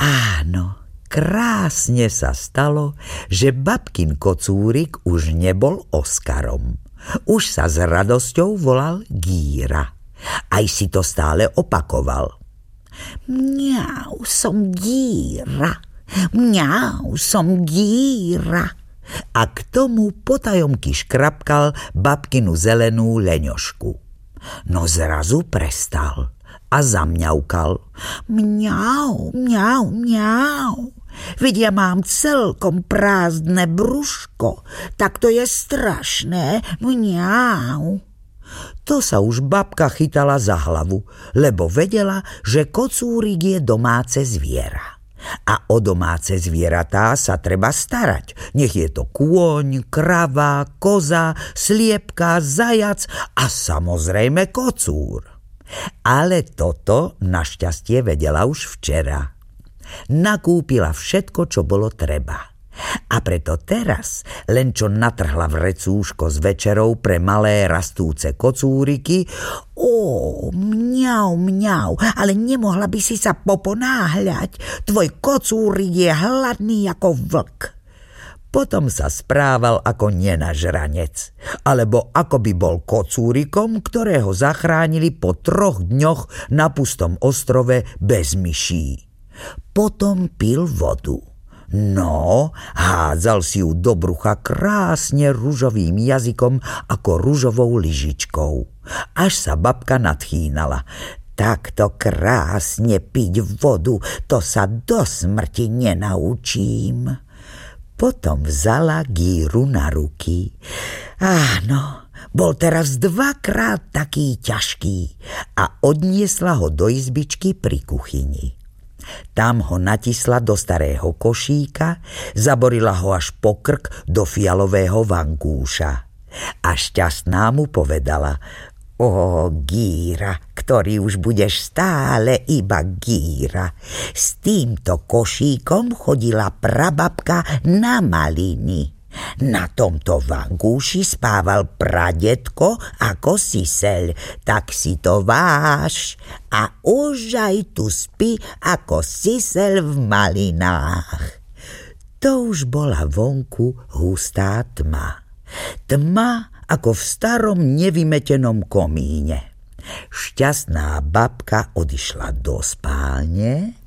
Áno, krásne sa stalo, že babkin kocúrik už nebol Oskarom. Už sa s radosťou volal Gíra. Aj si to stále opakoval. Mňau, som Gíra. Mňau, som Gíra. A k tomu potajomky škrapkal babkinu zelenú leňošku. No zrazu prestal a zamňaukal. Mňau, mňau, mňau. Veď ja mám celkom prázdne brúško, tak to je strašné. Mňau. To sa už babka chytala za hlavu, lebo vedela, že kocúrik je domáce zviera. A o domáce zvieratá sa treba starať. Nech je to kôň, krava, koza, sliepka, zajac a samozrejme kocúr. Ale toto našťastie vedela už včera. Nakúpila všetko, čo bolo treba. A preto teraz, len čo natrhla vrecúško s večerou pre malé rastúce kocúriky, mňau, mňau, ale nemohla by si sa poponáhľať, tvoj kocúrik je hladný ako vlk. Potom sa správal ako nenažranec, alebo ako by bol kocúrikom, ktorého zachránili po 3 dňoch na pustom ostrove bez myší. Potom pil vodu. No, hádzal si ju do brucha krásne ružovým jazykom ako ružovou lyžičkou. Až sa babka nadchýnala. Takto krásne piť vodu, to sa do smrti nenaučím. Potom vzala Gíru na ruky. Áno, bol teraz 2-krát taký ťažký a odniesla ho do izbičky pri kuchyni. Tam ho natisla do starého košíka, zaborila ho až po krk do fialového vankúša. A šťastná mu povedala: Gíra, ktorý už budeš stále iba Gíra. S týmto košíkom chodila prababka na maliny. Na tomto vankúši spával pradetko ako siseľ, tak si to váž a už aj tu spí ako siseľ v malinách. To už bola vonku hustá tma. Tma ako v starom nevymetenom komíne. Šťastná babka odišla do spálne.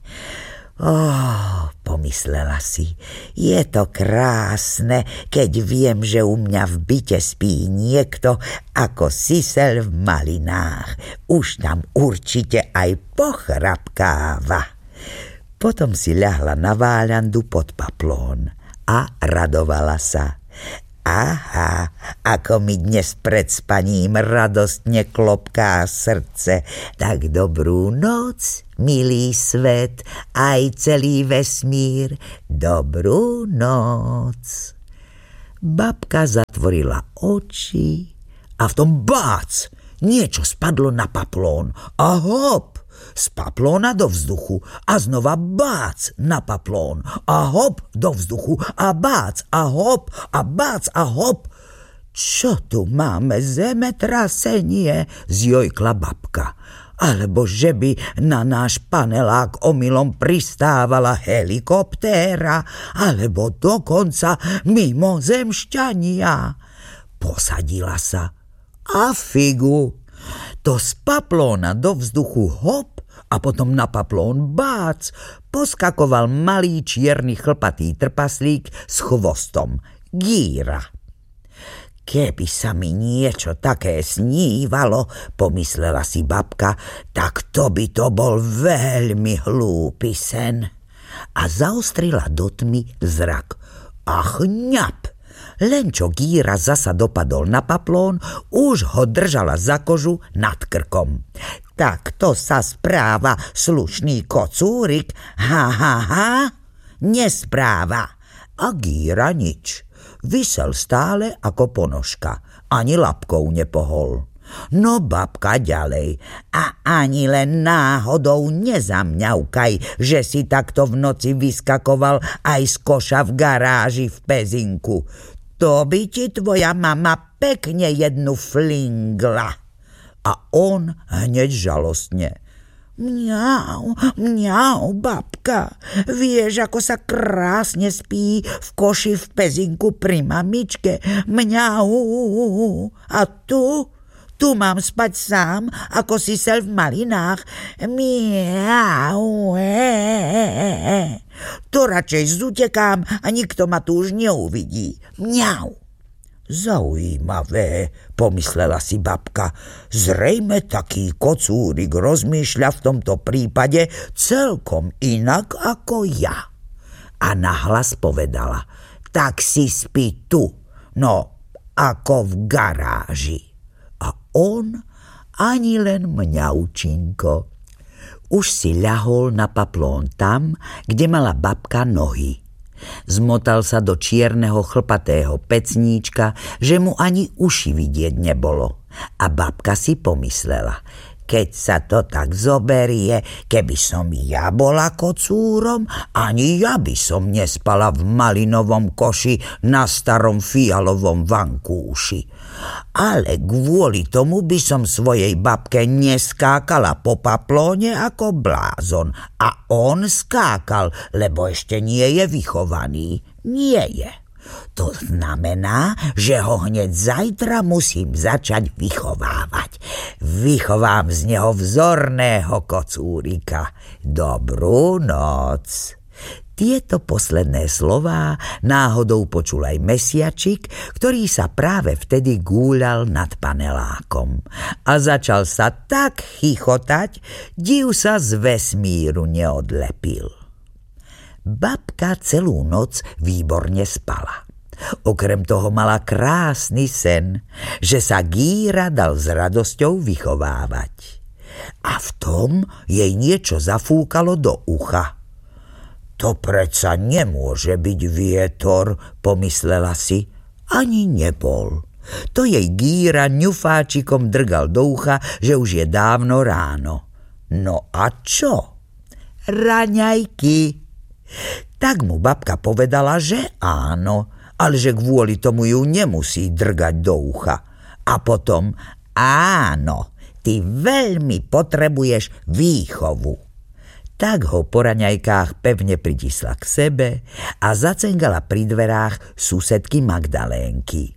Pomyslela si, je to krásne, keď viem, že u mňa v byte spí niekto ako siseľ v malinách. Už tam určite aj pochrapkáva. Potom si ľahla na váľandu pod paplón a radovala sa. Aha, ako mi dnes pred spaním radostne klopká srdce. Tak dobrú noc, milý svet, aj celý vesmír, dobrú noc. Babka zatvorila oči a v tom bác, niečo spadlo na paplón a hop, z paplóna do vzduchu a znova bác na paplón a hop do vzduchu a bác a hop a bác a hop. Čo tu máme, zemetrasenie, zjojkla babka. Alebo že by na náš panelák omylom pristávala helikoptéra, alebo dokonca mimozemšťania. Posadila sa a figu. To z paplóna do vzduchu hop a potom na paplón bác poskakoval malý čierny chlpatý trpaslík s chvostom. Gíra. Keby sa mi niečo také snívalo, pomyslela si babka, tak to by to bol veľmi hlúpy sen. A zaostrila do tmy zrak. Ach, ňap! Len čo Gíra zasa dopadol na paplón, už ho držala za kožu nad krkom. Tak to sa správa slušný kocúrik, nespráva. A Gíra nič. Visel stále ako ponožka, ani labkou nepohol. No babka ďalej. A ani len náhodou nezamňaukaj, že si takto v noci vyskakoval aj z koša v garáži v Pezinku. To by ti tvoja mama pekne jednu flingla. A on hneď žalostne. Mňau, mňau, babka, vieš, ako sa krásne spí v koši v pezinku pri mamičke. Mňau, a tu mám spať sám, ako sisel v malinách. Miau, To radšej zutekám a nikto ma tu už neuvidí. Mňau. Zaujímavé, pomyslela si babka. Zrejme taký kocúrik rozmýšľa v tomto prípade celkom inak ako ja. A nahlas povedala: tak si spí tu, no ako v garáži. A on ani len mňaučinko. Už si ľahol na paplón tam, kde mala babka nohy. Zmotal sa do čierneho chlpatého pecníčka, že mu ani uši vidieť nebolo. A babka si pomyslela: keď sa to tak zoberie, keby som ja bola kocúrom, ani ja by som nespala v malinovom koši na starom fialovom vankúši. Ale kvôli tomu by som svojej babke neskákala po paplóne ako blázon. A on skákal, lebo ešte nie je vychovaný. Nie je. To znamená, že ho hneď zajtra musím začať vychovávať. Vychovám z neho vzorného kocúrika. Dobrú noc. Tieto posledné slová náhodou počul aj mesiačik, ktorý sa práve vtedy gúľal nad panelákom. A začal sa tak chichotať, div sa z vesmíru neodlepil. Babka celú noc výborne spala. Okrem toho mala krásny sen, že sa Gíra dal s radosťou vychovávať. A v tom jej niečo zafúkalo do ucha. To predsa nemôže byť vietor, pomyslela si. Ani nebol. To jej Gíra ňufáčikom drgal do ucha, že už je dávno ráno. No a čo? Raňajky. Tak mu babka povedala, že áno, ale že kvôli tomu ju nemusí drgať do ucha. A potom: áno, ty veľmi potrebuješ výchovu. Tak ho po raňajkách pevne pritisla k sebe a zacengala pri dverách susedky Magdalénky.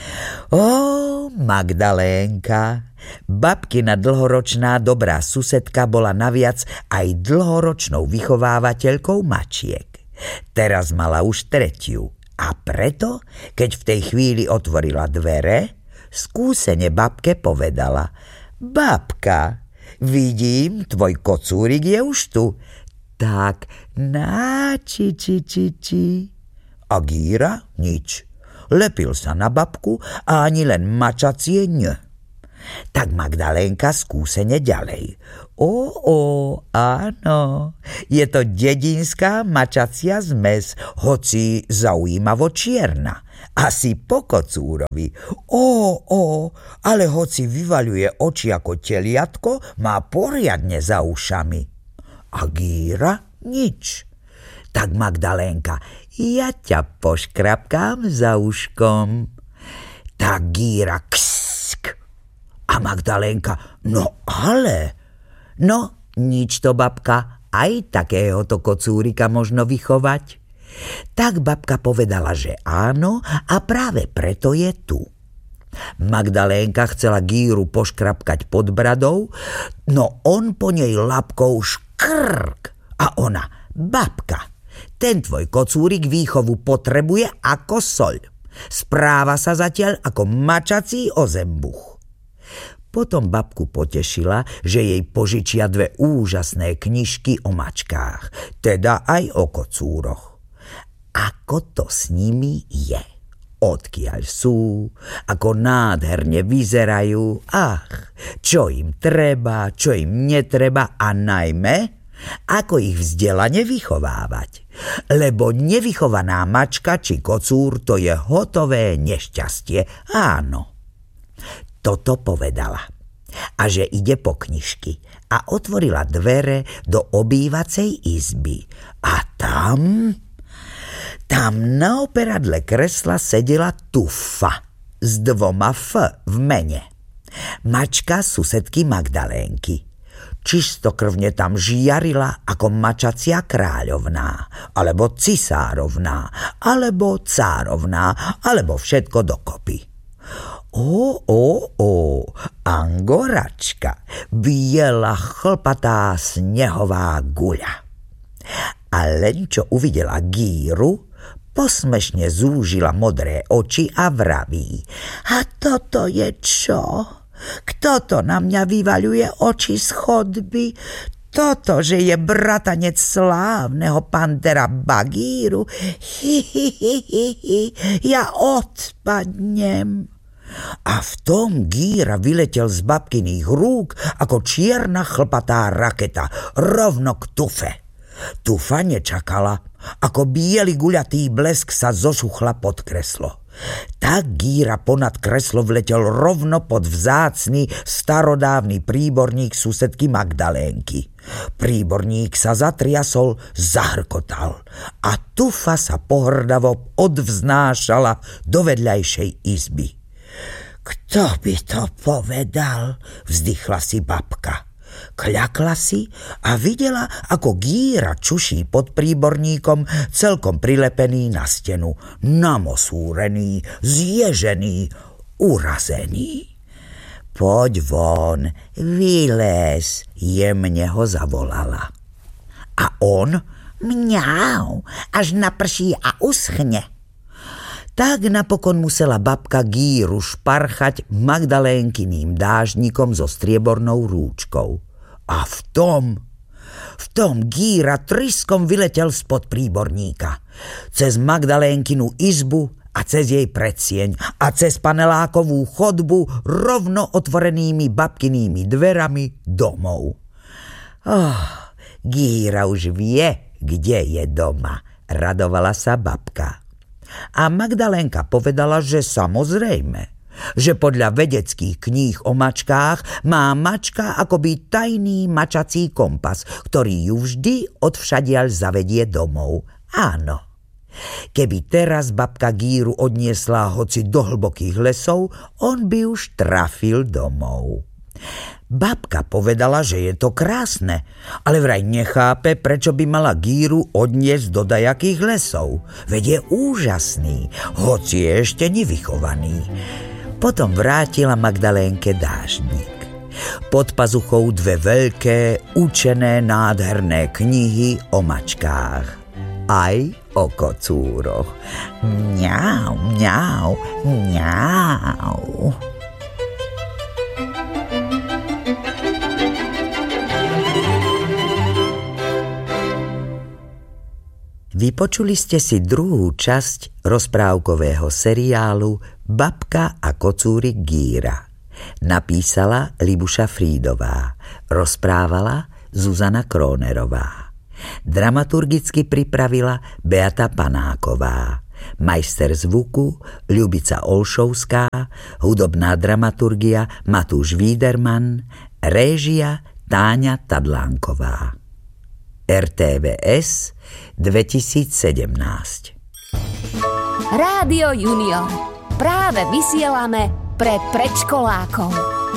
Ó, Magdalénka, babkina dlhoročná dobrá susedka bola naviac aj dlhoročnou vychovávateľkou mačiek. Teraz mala už 3. a preto, keď v tej chvíli otvorila dvere, skúsene babke povedala: babka, vidím, tvoj kocúrik je už tu. Tak na či. A Gíra nič. Lepil sa na babku a ani len mačacie ň. Tak Magdalénka skúsene ďalej. Áno, je to dedinská mačacia zmes, hoci zaujímavo čierna. Asi po kocúrovi. Ale hoci vyvaľuje oči ako teliatko, má poriadne za ušami. A Gíra nič. Tak Magdalénka: ja ťa poškrapkám za uškom. Tak Gíra: ksk. A Magdalénka: no nič to, babka, aj takéhoto kocúrika možno vychovať. Tak babka povedala, že áno, a práve preto je tu. Magdalénka chcela Gíru poškrapkať pod bradou, no on po nej labkou škrk. A ona: babka, ten tvoj kocúrik výchovu potrebuje ako soľ. Správa sa zatiaľ ako mačací ozembuch. Potom babku potešila, že jej požičia 2 úžasné knižky o mačkách, teda aj o kocúroch. Ako to s nimi je? Odkiaľ sú? Ako nádherne vyzerajú? Čo im treba, čo im netreba a najmä, ako ich vzdelane vychovávať. Lebo nevychovaná mačka či kocúr to je hotové nešťastie, áno. Toto povedala. A že ide po knižky a otvorila dvere do obývacej izby. A tam na operadle kresla sedela Tufa s 2 F v mene. Mačka susedky Magdalénky. Čistokrvne tam žiarila ako mačacia kráľovná, alebo cisárovná, alebo cárovná, alebo všetko dokopy. Angoračka, biela chlpatá snehová guľa. A len čo uvidela Gíru, posmešne zúžila modré oči a vraví: a toto je čo? Kto to na mňa vyvaľuje oči z chodby? Toto, že je bratanec slávneho pantera Bagíru? Ja odpadnem. A v tom Gíra vyletel z babkyných rúk ako čierna chlpatá raketa rovno k Tufe. Tufa nečakala, ako biely guľatý blesk sa zošuchla pod kreslo. Tak Gíra ponad kreslo vletel rovno pod vzácny starodávny príborník susedky Magdalénky. Príborník sa zatriasol, zahrkotal a Tufa sa pohrdavo odvznášala do vedľajšej izby. Kto by to povedal? Vzdychla si babka. Kľakla si a videla, ako Gíra čuší pod príborníkom, celkom prilepený na stenu, namosúrený, zježený, urazený. Poď von, vylez, jemne ho zavolala. A on mňau, až naprší a uschne. Tak napokon musela babka Gíru šparchať Magdalénkyným dážnikom so striebornou rúčkou. A v tom Gíra tryskom vyletel spod príborníka. Cez Magdalénkinu izbu a cez jej predsieň a cez panelákovú chodbu rovno otvorenými babkynými dverami domov. Gíra už vie, kde je doma, radovala sa babka. A Magdalénka povedala, že samozrejme, že podľa vedeckých kníh o mačkách má mačka akoby tajný mačací kompas, ktorý ju vždy odvšadiaľ zavedie domov. Áno. Keby teraz babka Gíru odniesla hoci do hlbokých lesov, on by už trafil domov. Babka povedala, že je to krásne, ale vraj nechápe, prečo by mala Gíru odniesť do dajakých lesov. Veď je úžasný, hoci je ešte nevychovaný. Potom vrátila Magdalénke dážnik. Pod pazuchou dve veľké, učené, nádherné knihy o mačkách. Aj o kocúroch. Mňau, mňau, mňau. Vypočuli ste si druhú časť rozprávkového seriálu Babka a kocúrik Gíra. Napísala Libuša Frídová, rozprávala Zuzana Krónerová. Dramaturgicky pripravila Beata Panáková. Majster zvuku Ľubica Olšovská, hudobná dramaturgia Matúš Víderman, réžia Táňa Tadlánková. RTVS 2017. Rádio Junior. Práve vysielame pre predškolákov.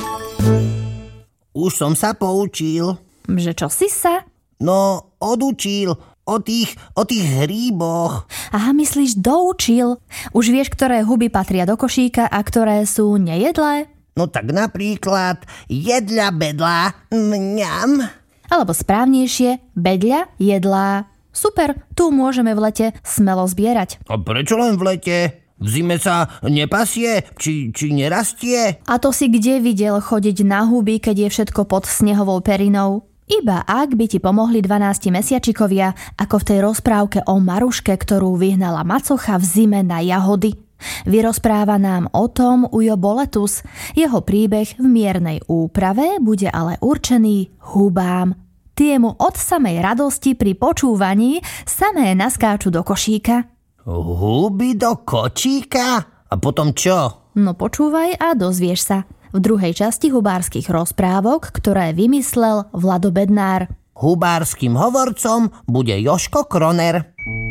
Už som sa poučil. Že čo si sa? No, odučil o tých hríboch. Aha, myslíš doučil? Už vieš, ktoré huby patria do košíka a ktoré sú nejedlé? No tak napríklad jedľa bedla, mňam. Alebo správnejšie, bedľa, jedlá. Super, tu môžeme v lete smelo zbierať. A prečo len v lete? V zime sa nepasie, či nerastie? A to si kde videl chodiť na huby, keď je všetko pod snehovou perinou? Iba ak by ti pomohli 12 mesiačikovia, ako v tej rozprávke o Maruške, ktorú vyhnala macocha v zime na jahody. Vyrozpráva nám o tom Ujo Boletus. Jeho príbeh v miernej úprave bude ale určený hubám. Tie mu od samej radosti pri počúvaní samé naskáču do košíka. Huby do kočíka? A potom čo? No počúvaj a dozvieš sa. V druhej časti hubárskych rozprávok, ktoré vymyslel Vlado Bednár. Hubárskym hovorcom bude Jožko Kroner.